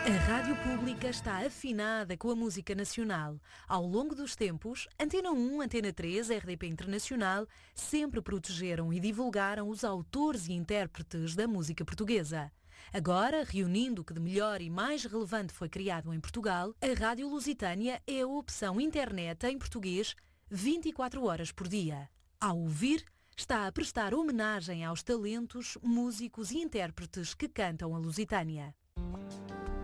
A Rádio Pública está afinada com a música nacional. Ao longo dos tempos, Antena 1, Antena 3, RDP Internacional sempre protegeram e divulgaram os autores e intérpretes da música portuguesa. Agora, reunindo o que de melhor e mais relevante foi criado em Portugal, a Rádio Lusitânia é a opção internet em português 24 horas por dia. Ao ouvir, está a prestar homenagem aos talentos, músicos e intérpretes que cantam a Lusitânia.